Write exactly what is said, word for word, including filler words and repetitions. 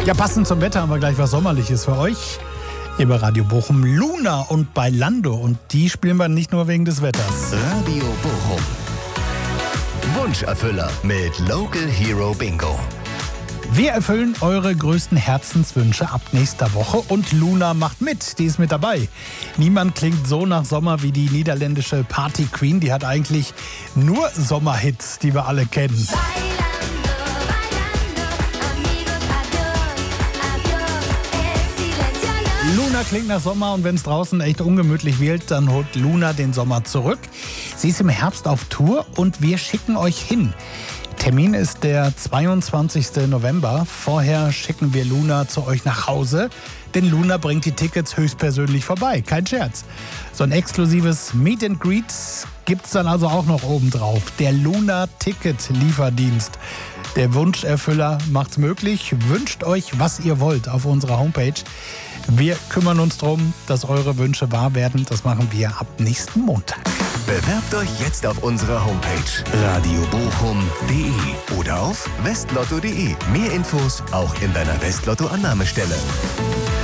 Ja, passend zum Wetter haben wir gleich was Sommerliches für euch. Hier bei Radio Bochum Luna und bei Lando. Und die spielen wir nicht nur wegen des Wetters. Radio Bochum. Wunscherfüller mit Local Hero Bingo. Wir erfüllen eure größten Herzenswünsche ab nächster Woche und Luna macht mit, die ist mit dabei. Niemand klingt so nach Sommer wie die niederländische Party Queen. Die hat eigentlich nur Sommerhits, die wir alle kennen. Luna klingt nach Sommer und wenn es draußen echt ungemütlich wird, dann holt Luna den Sommer zurück. Sie ist im Herbst auf Tour und wir schicken euch hin. Termin ist der zweiundzwanzigsten November. Vorher schicken wir Luna zu euch nach Hause, denn Luna bringt die Tickets höchstpersönlich vorbei. Kein Scherz. So ein exklusives Meet and Greet gibt's dann also auch noch obendrauf. Der Luna-Ticket-Lieferdienst. Der Wunscherfüller macht's möglich. Wünscht euch, was ihr wollt auf unserer Homepage. Wir kümmern uns darum, dass eure Wünsche wahr werden. Das machen wir ab nächsten Montag. Bewerbt euch jetzt auf unserer Homepage radio bochum punkt de oder auf westlotto punkt de. Mehr Infos auch in deiner Westlotto-Annahmestelle.